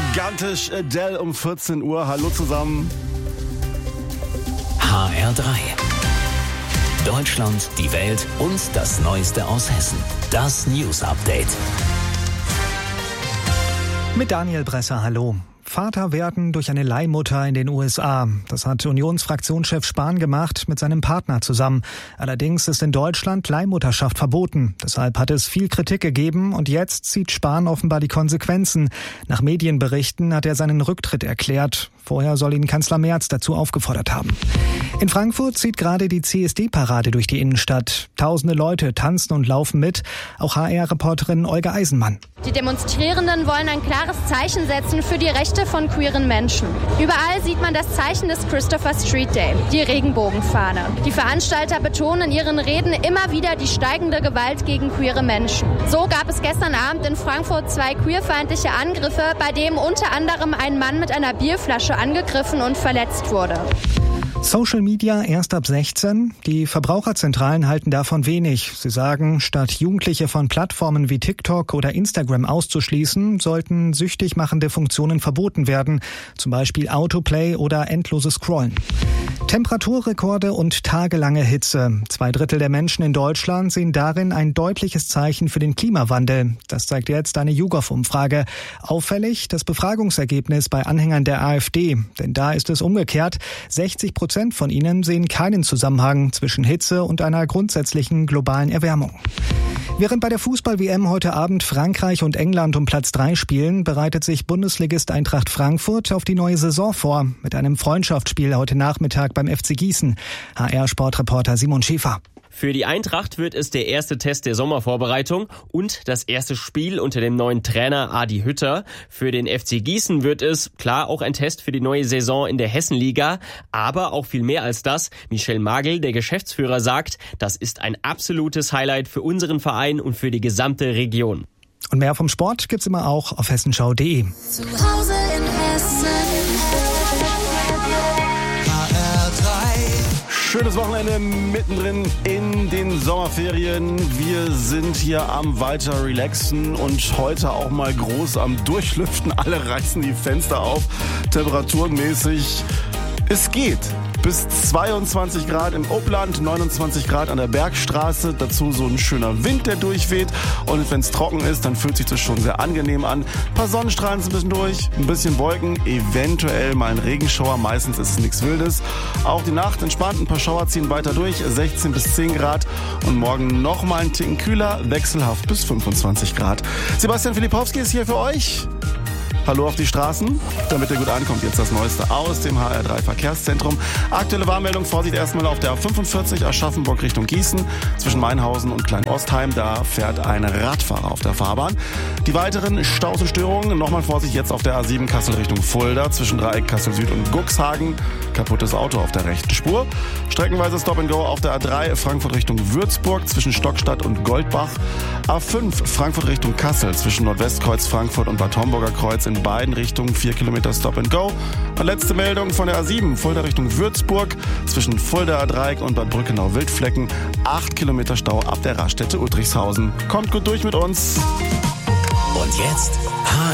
Gigantisch Adele um 14 Uhr. Hallo zusammen. HR3. Deutschland, die Welt und das Neueste aus Hessen. Das News Update. Mit Daniel Bresser, hallo. Vater werden durch eine Leihmutter in den USA. Das hat Unionsfraktionschef Spahn gemacht mit seinem Partner zusammen. Allerdings ist in Deutschland Leihmutterschaft verboten. Deshalb hat es viel Kritik gegeben und jetzt zieht Spahn offenbar die Konsequenzen. Nach Medienberichten hat er seinen Rücktritt erklärt. Vorher soll ihn Kanzler Merz dazu aufgefordert haben. In Frankfurt zieht gerade die CSD-Parade durch die Innenstadt. Tausende Leute tanzen und laufen mit. Auch HR-Reporterin Olga Eisenmann. Die Demonstrierenden wollen ein klares Zeichen setzen für die Rechte von queeren Menschen. Überall sieht man das Zeichen des Christopher Street Day, die Regenbogenfahne. Die Veranstalter betonen in ihren Reden immer wieder die steigende Gewalt gegen queere Menschen. So gab es gestern Abend in Frankfurt 2 queerfeindliche Angriffe, bei denen unter anderem ein Mann mit einer Bierflasche angegriffen und verletzt wurde. Social Media erst ab 16. Die Verbraucherzentralen halten davon wenig. Sie sagen, statt Jugendliche von Plattformen wie TikTok oder Instagram auszuschließen, sollten süchtig machende Funktionen verboten werden. Zum Beispiel Autoplay oder endloses Scrollen. Temperaturrekorde und tagelange Hitze. 2/3 der Menschen in Deutschland sehen darin ein deutliches Zeichen für den Klimawandel. Das zeigt jetzt eine YouGov-Umfrage. Auffällig das Befragungsergebnis bei Anhängern der AfD. Denn da ist es umgekehrt. 60% von ihnen sehen keinen Zusammenhang zwischen Hitze und einer grundsätzlichen globalen Erwärmung. Während bei der Fußball-WM heute Abend Frankreich und England um Platz 3 spielen, bereitet sich Bundesligist Eintracht Frankfurt auf die neue Saison vor. Mit einem Freundschaftsspiel heute Nachmittag beim FC Gießen. HR-Sportreporter Simon Schäfer. Für die Eintracht wird es der erste Test der Sommervorbereitung und das erste Spiel unter dem neuen Trainer Adi Hütter. Für den FC Gießen wird es, klar, auch ein Test für die neue Saison in der Hessenliga, aber auch viel mehr als das. Michel Magel, der Geschäftsführer, sagt, das ist ein absolutes Highlight für unseren Verein und für die gesamte Region. Und mehr vom Sport gibt's immer auch auf hessenschau.de. Zu Hause in Hessen. Schönes Wochenende mittendrin in den Sommerferien. Wir sind hier am weiter relaxen und heute auch mal groß am Durchlüften. Alle reißen die Fenster auf. Temperaturmäßig, es geht. Bis 22 Grad im Upland, 29 Grad an der Bergstraße. Dazu so ein schöner Wind, der durchweht. Und wenn es trocken ist, dann fühlt sich das schon sehr angenehm an. Ein paar Sonnenstrahlen sind ein bisschen durch, ein bisschen Wolken, eventuell mal ein Regenschauer. Meistens ist es nichts Wildes. Auch die Nacht entspannt, ein paar Schauer ziehen weiter durch. 16 bis 10 Grad. Und morgen noch mal ein Ticken kühler, wechselhaft bis 25 Grad. Sebastian Filipowski ist hier für euch. Hallo auf die Straßen, damit ihr gut ankommt. Jetzt das Neueste aus dem HR3 Verkehrszentrum. Aktuelle Warnmeldung, Vorsicht erstmal auf der A45 Aschaffenburg Richtung Gießen. Zwischen Mainhausen und Kleinostheim, da fährt ein Radfahrer auf der Fahrbahn. Die weiteren Staus und Störungen, nochmal Vorsicht jetzt auf der A7 Kassel Richtung Fulda. Zwischen Dreieck Kassel Süd und Guxhagen. Kaputtes Auto auf der rechten Spur. Streckenweise Stop and Go auf der A3 Frankfurt Richtung Würzburg zwischen Stockstadt und Goldbach. A5 Frankfurt Richtung Kassel zwischen Nordwestkreuz Frankfurt und Bad Homburger Kreuz in beiden Richtungen 4 Kilometer Stop and Go. Und letzte Meldung von der A7 Fulda Richtung Würzburg zwischen Fulda Dreieck und Bad Brückenau Wildflecken 8 Kilometer Stau ab der Raststätte Uttrichshausen. Kommt gut durch mit uns. Und jetzt